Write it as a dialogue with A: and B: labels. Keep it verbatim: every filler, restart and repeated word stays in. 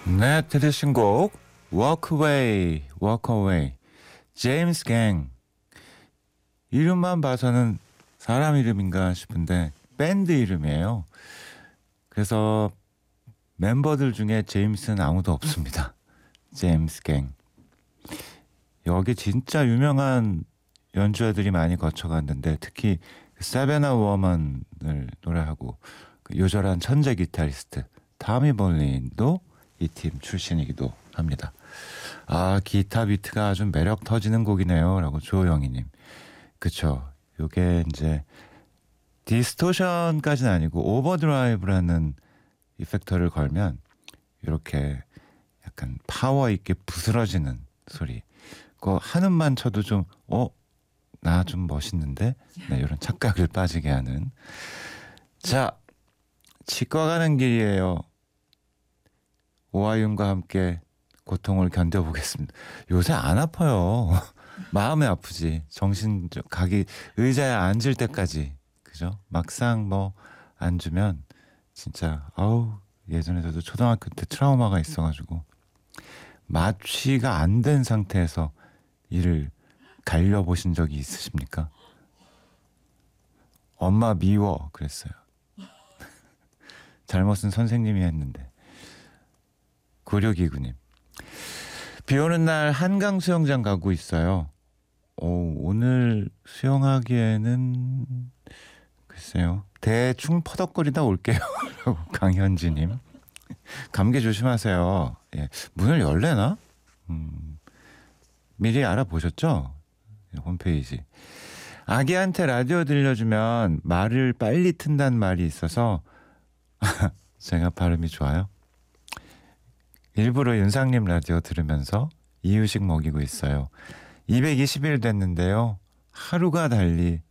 A: 네, 들으신 곡 Walk Away, Walk Away, 제임스 갱. 이름만 봐서는 사람 이름인가 싶은데 밴드 이름이에요. 그래서 멤버들 중에 제임스는 아무도 없습니다. 제임스 갱. 여기 진짜 유명한 연주자들이 많이 거쳐갔는데 특히 사베나 워먼을 노래하고 그 요절한 천재 기타리스트 타미 볼린도 이 팀 출신이기도 합니다. 아, 기타 비트가 아주 매력 터지는 곡이네요 라고 조영희님. 그쵸, 요게 이제 디스토션까지는 아니고 오버드라이브라는 이펙터를 걸면 이렇게 약간 파워 있게 부스러지는 소리. 그 한음만 쳐도 좀 어? 나 좀 멋있는데? 네, 이런 착각을 빠지게 하는. 자, 치과 가는 길이에요. 오하윤과 함께 고통을 견뎌보겠습니다. 요새 안 아파요. 마음이 아프지. 정신 가기 의자에 앉을 때까지. 그죠? 막상 뭐 앉으면 진짜 아우, 예전에 저도 초등학교 때 트라우마가 있어가지고 마취가 안 된 상태에서 이를 갈려보신 적이 있으십니까? 엄마 미워 그랬어요. 잘못은 선생님이 했는데. 구육이구님. 비 오는 날 한강 수영장 가고 있어요. 오, 오늘 수영하기에는 글쎄요. 대충 퍼덕거리다 올게요. 강현지님. 감기 조심하세요. 예, 문을 열래나? 음, 미리 알아보셨죠? 홈페이지. 아기한테 라디오 들려주면 말을 빨리 튼다는 말이 있어서 제가 발음이 좋아요. 일부러 윤상님 라디오 들으면서 이유식 먹이고 있어요. 이백이십 일 됐는데요. 하루가 달리